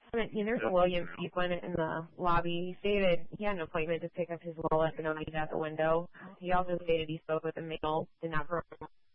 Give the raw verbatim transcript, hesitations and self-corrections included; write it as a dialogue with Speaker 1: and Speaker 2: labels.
Speaker 1: I mean, there's a William Sequin in the lobby. He stated he had an appointment to pick up his wallet, but no need at the window. He also stated he spoke with a male, did not provide